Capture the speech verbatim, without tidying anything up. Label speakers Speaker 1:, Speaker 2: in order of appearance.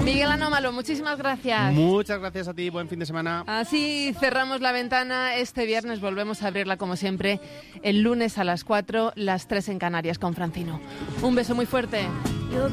Speaker 1: Miguel Anómalo, muchísimas gracias.
Speaker 2: Muchas gracias a ti, buen fin de semana.
Speaker 1: Así cerramos la ventana. Este viernes volvemos a abrirla como siempre el lunes a las cuatro, las tres en Canarias con Francino. Un beso muy fuerte.